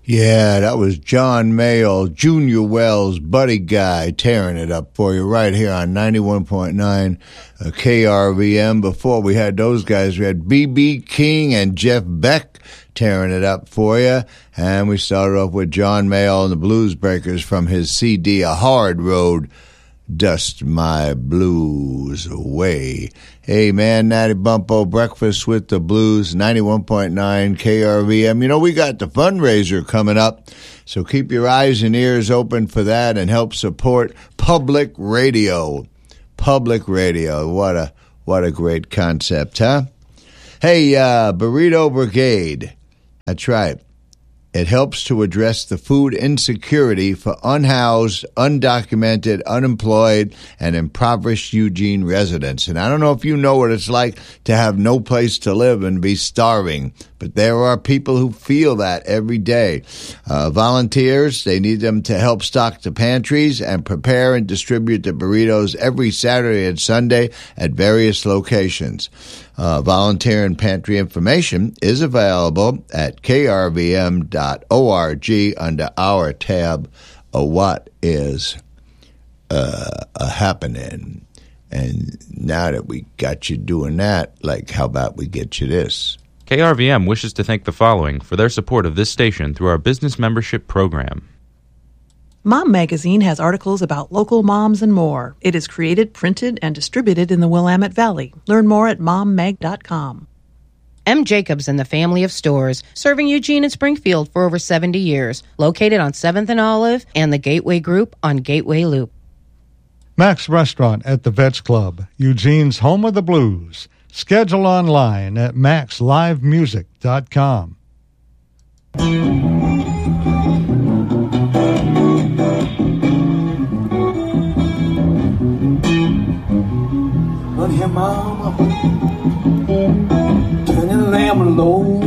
Yeah, that was John Mayall, Junior Wells, Buddy Guy, tearing it up for you right here on 91.9 KRVM. Before we had those guys, we had B.B. King and Jeff Beck tearing it up for you. And we started off with John Mayall and the Blues Breakers from his CD, A Hard Road, Dust My Blues Away. Hey, man, Natty Bumppo, Breakfast with the Blues, 91.9 KRVM. You know, we got the fundraiser coming up, so keep your eyes and ears open for that and help support public radio. Public radio. What a great concept, huh? Hey, Burrito Brigade. That's right. It helps to address the food insecurity for unhoused, undocumented, unemployed, and impoverished Eugene residents. And I don't know if you know what it's like to have no place to live and be starving, but there are people who feel that every day. Volunteers, they need them to help stock the pantries and prepare and distribute the burritos every Saturday and Sunday at various locations. Volunteer and pantry information is available at krvm.org under our tab, What is Happening? And now that we got you doing that, like, how about we get you this? KRVM wishes to thank the following for their support of this station through our business membership program. Mom Magazine has articles about local moms and more. It is created, printed, and distributed in the Willamette Valley. Learn more at mommag.com. M. Jacobs and the family of stores, serving Eugene and Springfield for over 70 years. Located on 7th and Olive and the Gateway Group on Gateway Loop. Max Restaurant at the Vets Club, Eugene's home of the blues. Schedule online at maxlivemusic.com. Run here, mama, turn the lamb low.